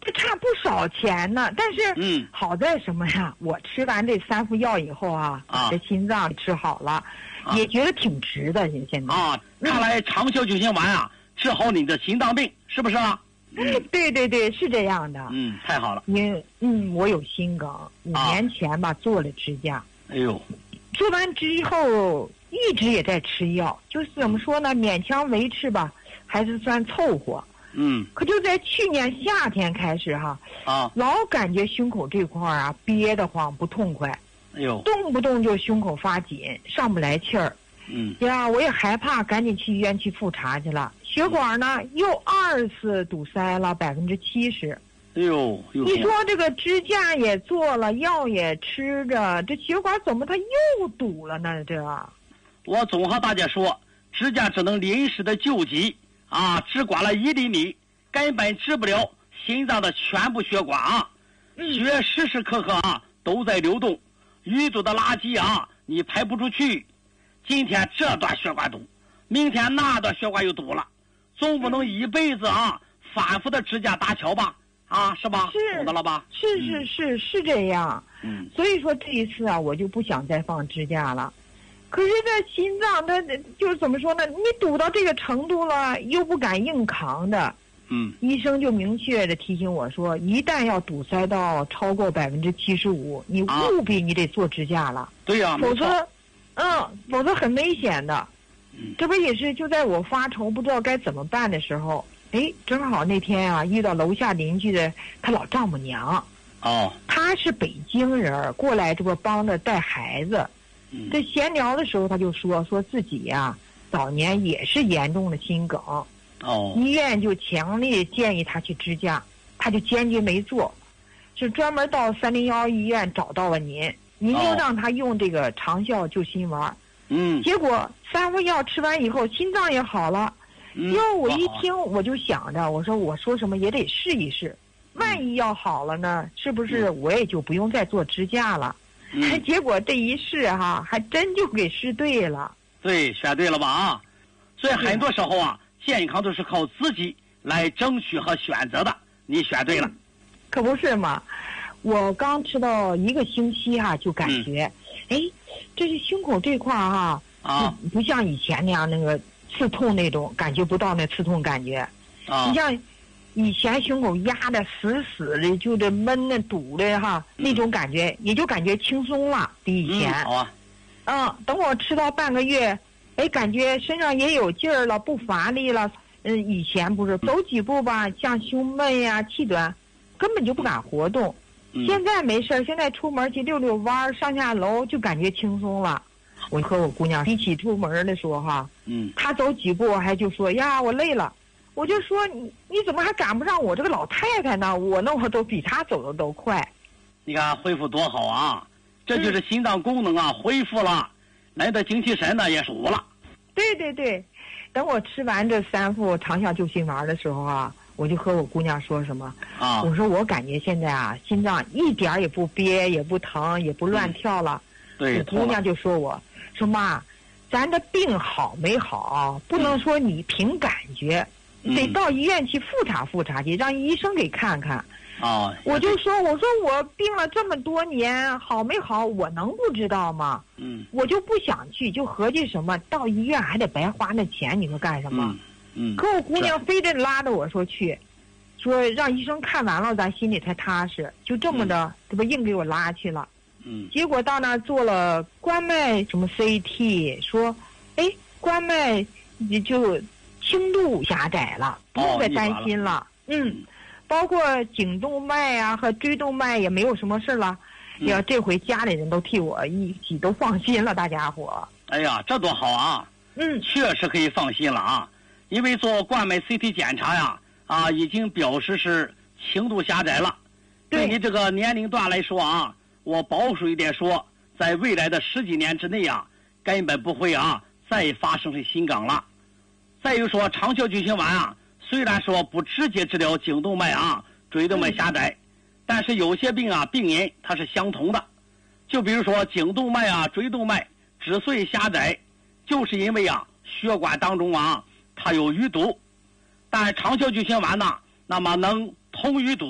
这差不少钱呢。但是好在什么呀？我吃完这3副药以后啊，这心脏吃好了，也觉得挺值的。现在看来长效救心丸啊，治好你的心脏病，是不是啊？ 对，是这样的。 太好了。 我有心梗，5年前吧做了支架。 哎呦， 做完之后一直也在吃药，就是怎么说呢，勉强维持吧，还是算凑合。可就在去年夏天开始老感觉胸口这块啊憋得慌，不痛快。 哎呦， 动不动就胸口发紧，上不来气儿。我也害怕，赶紧去医院去复查去了。血管呢又2次堵塞了70%。 哎呦， 你说这个支架也做了，药也吃着，这血管怎么它又堵了呢？ 我总和大家说，支架只能临时的救急只管了1厘米，根本治不了心脏的全部血管血时时刻刻都在流动，淤堵的垃圾你排不出去。今天这段血管堵，明天那段血管又堵了，总不能一辈子反复的支架搭桥吧？是吧？懂得了吧？ 是这样。所以说这一次我就不想再放支架了。可是这心脏它就是怎么说呢？你堵到这个程度了，又不敢硬扛的。医生就明确的提醒我说，一旦要堵塞到超过75%，你务必你得做支架了。 对呀， 否则很危险的。这不也是就在我发愁不知道该怎么办的时候，正好那天遇到楼下邻居的他老丈母娘。他是北京人，过来这不帮着带孩子。这闲聊的时候他就说自己早年也是严重的心梗。医院就强烈建议他去支架，他就坚决没做，是专门到301医院找到了您就让他用这个长效救心丸。结果3副药吃完以后，心脏也好了。我一听我就想着，我说什么也得试一试，万一要好了呢，是不是我也就不用再做支架了？结果这一试还真就给试对了。 对，选对了吧所以很多时候健康都是靠自己来争取和选择的，你选对了。 可不是嘛，我刚吃到1个星期就感觉这是胸口这块不像以前那样那个刺痛那种感觉，不到那刺痛感觉。你像以前胸口压得死死的，就这闷的堵的那种感觉，也就感觉轻松了，比以前。等我吃到半个月，感觉身上也有劲儿了，不乏力了。以前不是走几步吧，像胸闷呀、气短，根本就不敢活动。现在没事，现在出门去溜溜弯，上下楼就感觉轻松了。我和我姑娘一起出门的时候她走几步还就说呀我累了，我就说你怎么还赶不上我这个老太太呢？我那会儿都比她走的都快。 你看恢复多好这就是心脏功能恢复了，来的精气神呢也足了。 对，等我吃完这3副长效救心丸的时候我就和我姑娘说什么我说我感觉现在心脏一点也不憋，也不疼，也不乱跳了。我姑娘就说我说妈，咱的病好没好不能说你凭感觉，得到医院去复查去，让医生给看看。我就说我病了这么多年，好没好我能不知道吗？我就不想去，就合计什么到医院还得白花那钱，你说干什么？可我姑娘非得拉着我说去，说让医生看完了咱心里才踏实，就这么的这不硬给我拉去了。结果到那儿做了冠脉什么 CT， 说冠脉也就轻度狭窄了，不用再担心了。包括颈动脉和椎动脉也没有什么事了。这回家里人都替我一起都放心了，大家伙。 哎呀，这多好确实可以放心了因为做冠脉 CT 检查已经表示是轻度狭窄了。对你这个年龄段来说我保守一点说，在未来的10几年之内根本不会再发生这心梗了。再有说长效救心丸虽然说不直接治疗颈动脉椎动脉狭窄，但是有些病病因它是相同的。就比如说颈动脉椎动脉之所以狭窄，就是因为血管当中它有淤堵。但长效救心丸呢，那么能通淤堵。